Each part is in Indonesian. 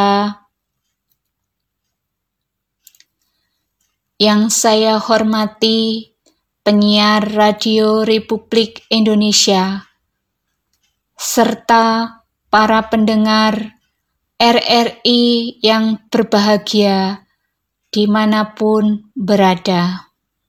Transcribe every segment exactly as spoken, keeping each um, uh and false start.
Yang saya hormati penyiar Radio Republik Indonesia, serta para pendengar R R I yang berbahagia dimanapun berada.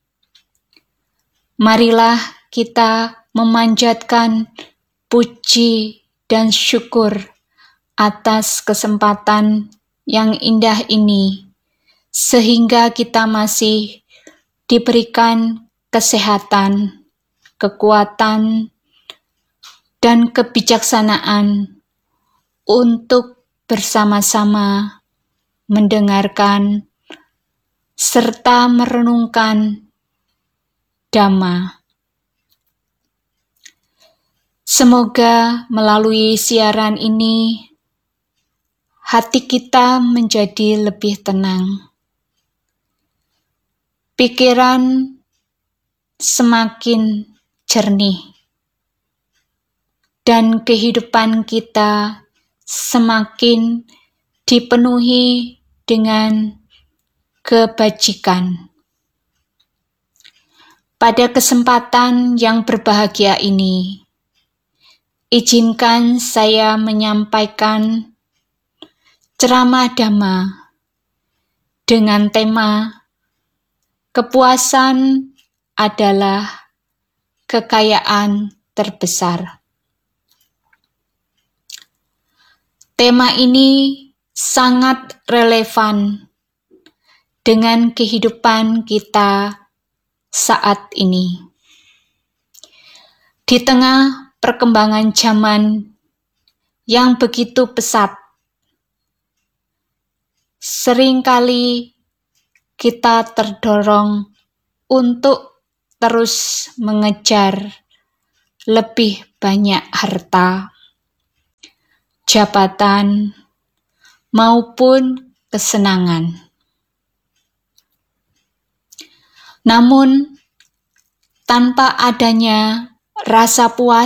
Marilah kita memanjatkan puji dan syukur atas kesempatan yang indah ini, sehingga kita masih diberikan kesehatan, kekuatan, dan kebijaksanaan untuk bersama-sama mendengarkan serta merenungkan Dhamma. Semoga melalui siaran ini hati kita menjadi lebih tenang, pikiran semakin jernih, dan kehidupan kita semakin dipenuhi dengan kebajikan. Pada kesempatan yang berbahagia ini, izinkan saya menyampaikan ceramah Dhamma dengan tema kepuasan adalah kekayaan terbesar. Tema ini sangat relevan dengan kehidupan kita saat ini. Di tengah perkembangan zaman yang begitu pesat, seringkali kita terdorong untuk terus mengejar lebih banyak harta, jabatan, maupun kesenangan. Namun, tanpa adanya rasa puas,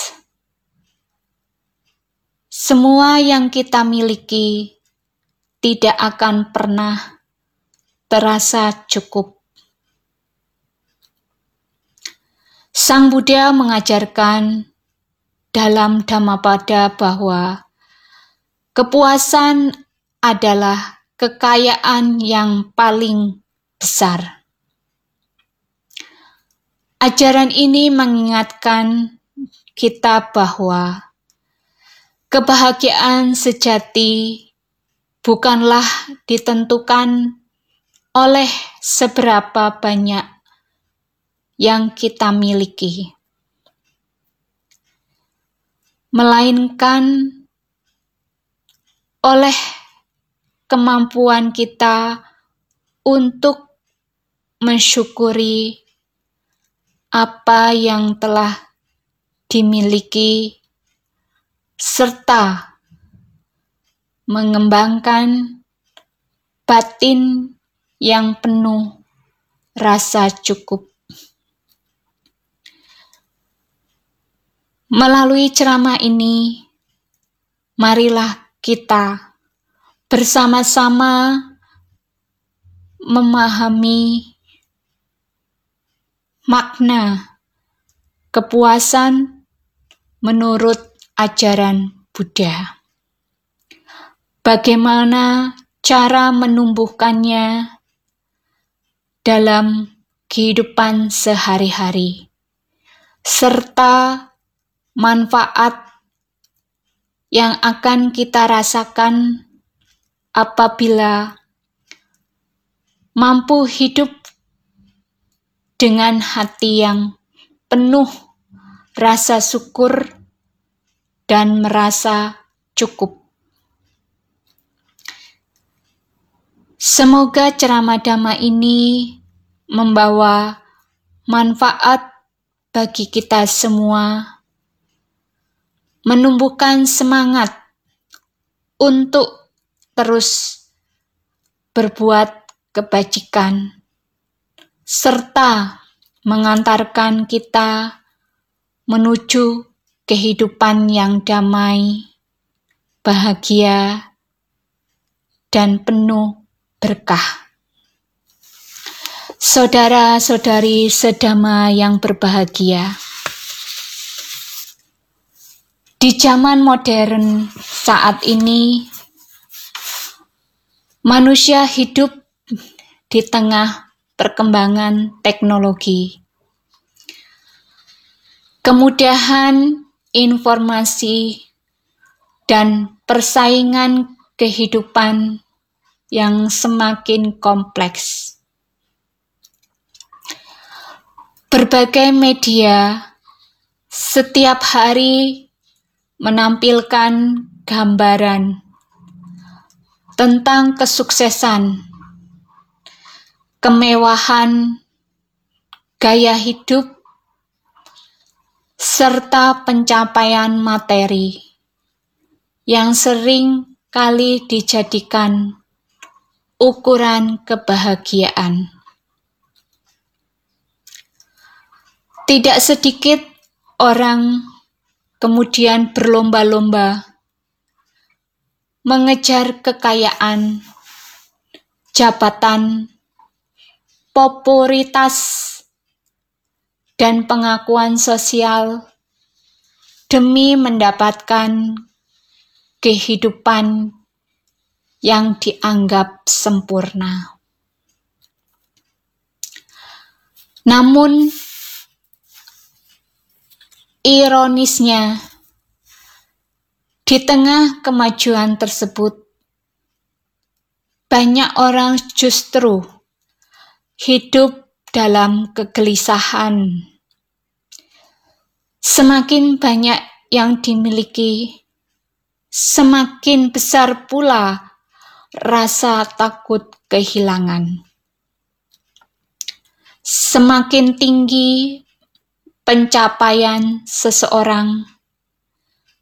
semua yang kita miliki tidak akan pernah terasa cukup. Sang Buddha mengajarkan dalam Dhammapada bahwa kepuasan adalah kekayaan yang paling besar. Ajaran ini mengingatkan kita bahwa kebahagiaan sejati bukanlah ditentukan oleh seberapa banyak yang kita miliki, melainkan oleh kemampuan kita untuk mensyukuri apa yang telah dimiliki serta mengembangkan batin yang penuh rasa cukup. Melalui ceramah ini, marilah kita bersama-sama memahami makna kepuasan menurut ajaran Buddha. Bagaimana cara menumbuhkannya dalam kehidupan sehari-hari, serta manfaat yang akan kita rasakan apabila mampu hidup dengan hati yang penuh rasa syukur dan merasa cukup. Semoga ceramah Dhamma ini membawa manfaat bagi kita semua, menumbuhkan semangat untuk terus berbuat kebajikan, serta mengantarkan kita menuju kehidupan yang damai, bahagia, dan penuh berkah. Saudara-saudari sedama yang berbahagia, di zaman modern saat ini, manusia hidup di tengah perkembangan teknologi. Kemudahan informasi dan persaingan kehidupan yang semakin kompleks. Berbagai media setiap hari menampilkan gambaran tentang kesuksesan, kemewahan, gaya hidup, serta pencapaian materi yang sering kali dijadikan ukuran kebahagiaan. Tidak sedikit orang kemudian berlomba-lomba mengejar kekayaan, jabatan, popularitas, dan pengakuan sosial demi mendapatkan kehidupan yang dianggap sempurna. Namun, ironisnya, di tengah kemajuan tersebut, banyak orang justru hidup dalam kegelisahan. Semakin banyak yang dimiliki, semakin besar pula rasa takut kehilangan. Semakin tinggi pencapaian seseorang,